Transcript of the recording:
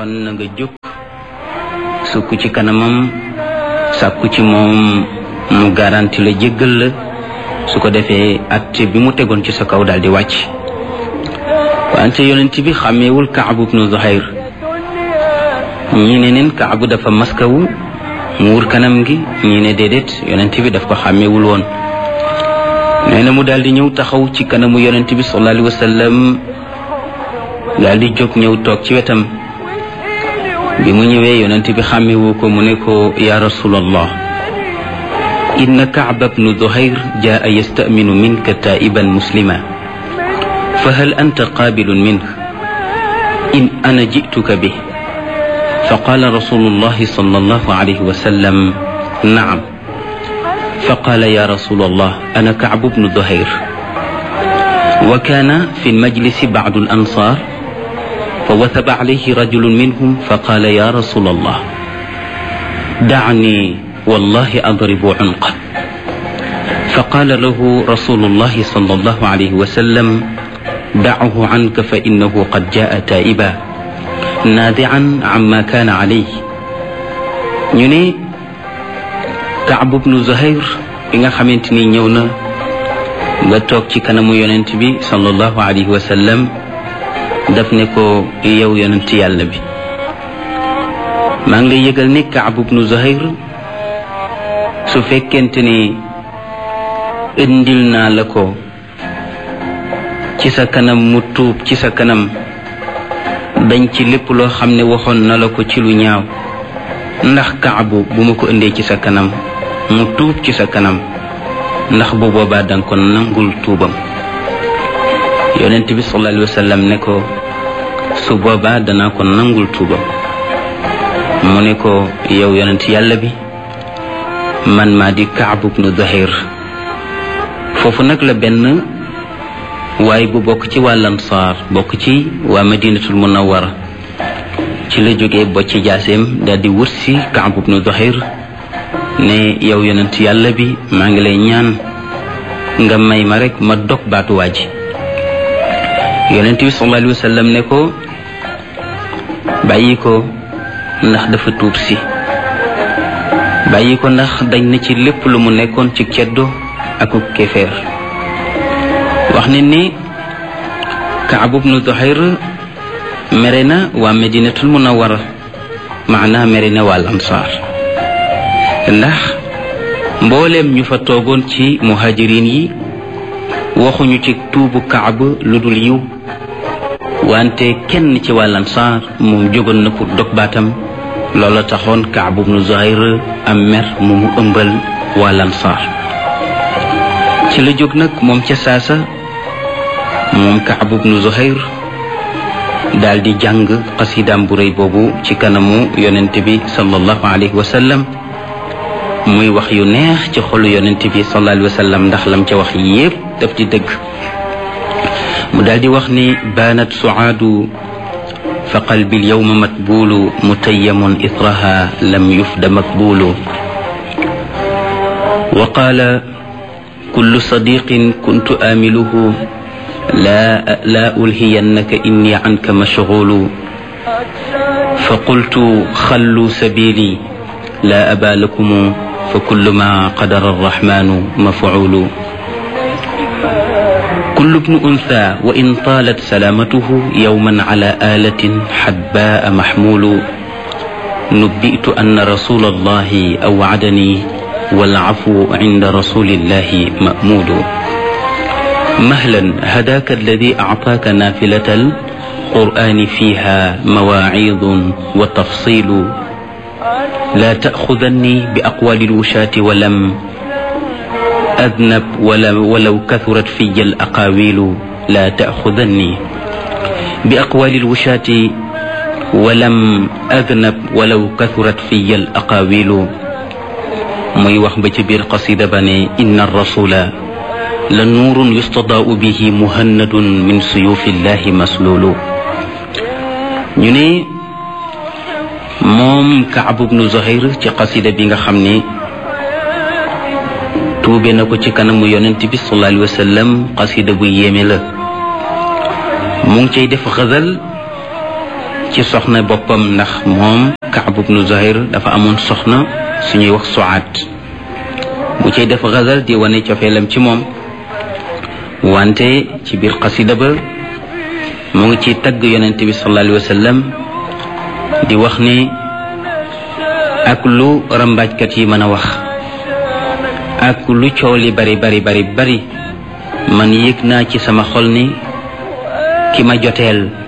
kon na nga jóg sukk ci kanamam sàkku ci moom mu garanti la jéggal la su ko defee atte bi mu tegoon ci sa kaw daal di wàcc wante yonent bi xàmmeewul Kaab ibnu Zuhayr ñii ne neen Kaab dafa maskawu mu wur kanam gi ñii ne déedéet yonent bi daf ko xàmmeewul woon nee na mu daal di ñëw taxaw ci kanamu yonent bi sallallahu alayhi wa sallam daal di jóg ñëw toog ci wetam bi mu ñëwee yonent bi xàmmewu ko mu ne ko ya rasulallah inna Kaab ibnu Zuhayr jaa yastaminu minka taiban muslima fa hal anta qaabilun minhu in ana jituka bih fa qaala rasulullahi sallallahu alayhi wa sallam naam fa qaala ya rasulallah ana Kaab ibnu Zuhayr wa kaana fi lmajlisi ba'du al-ansaar fa wathaba alayhi rajulun minhum fa qaala ya rasulallah da'ni wallahi adribu unqa fa qaala lahu rasulullahi sallallahu alayhi wa sallam da'hu anka fa innahu qad jaa'a taa'iban naadi'an amma kaana alayhi. ñu ne Kaab ibnu Zuhayr bi nga xamante ni ñëw na nga toog ci kanamu yonent bi sallallahu alayhi wa sallam daf ne ko yow yonent yàlla bi maa ngi lay yëgal ne Kaab ibnu Zuhayr su fekkente ni indil naa la ko ci sa kanam mu tuub ci sa kanam dañ ci lépp loo xam ne waxoon na la ko ci lu ñaaw ndax Kaabu bu ma ko indee ci sa kanam mu tuub ci sa kanam ndax bu boobaa danga ko nangul tuubam yonent bi sallallahu alayhi wa sallam ne ko su boobaa danaa ko nangul tuubam mu ne ko yow yonent yàlla bi man maa di Kaab ibnu Zuhayr foofu nag la benn waaye bu bokk ci waa Ansaar bokk ci waa Madinatul Munawwara ci la jógee bocci jaaseem daal di wut si Kaab ibnu Zuhayr ne yow yonent yàlla bi maa ngi lay ñaan nga may ma rek ma dog baatu waa ji yonent bi sallallahu alayhi wa sallam ne ko bàyyi ko ndax dafa tuub si bàyyi ko ndax dañ na ci lépp lu mu nekkoon ci ceddo ak kéefeer wax ne ni Kaab ibnu Zuhayr mere na waa Madinatul Munawwara maanaa mere na waa Ansaar ndax mbooleem ñu fa toogoon ci muhajirin yi waxuñu ci tuubu Kaab lu dul yiw wante kenn ci waa Ansaar moom jógoon na pour dog baatam loola taxoon Kaab ibnu Zuhayr am mer mu mu ëmbal waa Ansaar ci la jóg nag moom ca saasa moom Kaab ibnu Zuhayr daal di jàng xasidaam bu rëy boobu ci kanamu yonent bi sallallahu alayhi wa sallam muy wax yu neex ci xolu yonent bi sallallahu alayhi wa sallam ndax lam ca wax yépp daf di dëgg mu daal di wax ni baanat suaadu fa qalbi alyawma matbulu mutayyamun itraha lam yufda makbulu wa qaala kullu sadiqin kuntu aamiluhu laa ulhiyannaka inni anka mashghulu fa qultu xallu sabili laa aba lakumu fa kullu ma qadara arrahmanu maf'ulu kullu ibnu untha wa in taalat salaamatuhu yawman ala aalatin hadbaa mahmulu nubbi'tu anna rasulallahi aw'adani wal afwu 'inda rasulillahi ma'muulu mahlan hadaaka alladi a'taaka naafilatal qur'aani fiihaa mawaa'iidun wa tafsiilu laa ta'xudanni bi aqwaali lwushaati walam adnab walaw kathurat fiyya al-aqaawiilu laa ta'xudanni bi aqwaali lwushaati walam adnab walaw kathurat fiyya al-aqaawiilu muy wax ba ci biir qasida ba ne inna rasula la nuurun yustadaau bihi muhannadun min suyufillahi maslulu ñu ne moom Kaab ibnu Zuhayr ci qasida bi nga xam ne tuube na ko ci kanamu yonent bi sallallahu alayhi wa sallam qasida bu yéeme la mu ngi cay def xazal ci soxna boppam ndax moom Kaab ibnu Zuhayr dafa amoon soxna suñuy wax Suaad bu cay def gazal di wane cofeelam ci moom wante ci biir xasida ba mu ngi ci tagg yonent bi sallallahu alayhi wa sallam di wax ne ak lu rambaajkat yi mën a wax ak lu coow li bari man yëg naa ci sama xol ni ki ma joteel